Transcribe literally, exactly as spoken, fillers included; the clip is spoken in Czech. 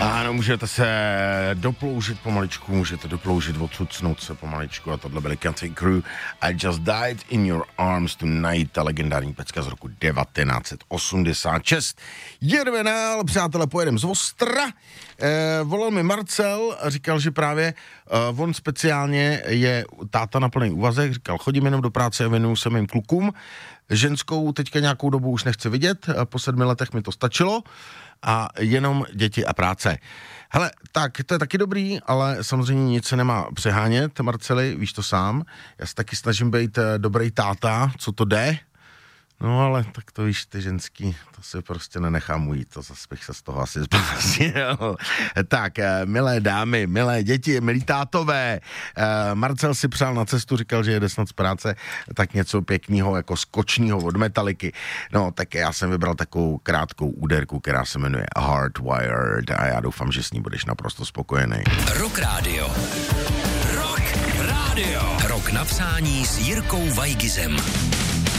Ano, můžete se doploužit pomaličku, můžete doploužit, odsucnout se pomaličku a tohle byly Canteen Crew. I Just Died in Your Arms Tonight, ta legendární pecka z roku devatenáct set osmdesát šest. Jedeme dál, přátelé, pojedeme z Ostra. Eh, volal mi Marcel, říkal, že právě eh, on speciálně je táta na plný úvazek, říkal, chodím jenom do práce a věnuju se mým klukům. Ženskou teďka nějakou dobu už nechci vidět, po sedmi letech mi to stačilo a jenom děti a práce. Hele, tak to je taky dobrý, ale samozřejmě nic se nemá přehánět, Marceli, víš to sám. Já se taky snažím být dobrý táta, co to jde. No ale tak to víš, ty ženský, to si prostě nenechám ujít, to zase bych se z toho asi zbláznil. Tak, milé dámy, milé děti, milí tátové, Marcel si přál na cestu, říkal, že jede snad z práce, tak něco pěkného, jako skočního od Metaliky. No, tak já jsem vybral takovou krátkou úderku, která se jmenuje Hardwired a já doufám, že s ní budeš naprosto spokojený. Rock Radio. Rock Radio. Rock na přání s Jirkou Vajgizem.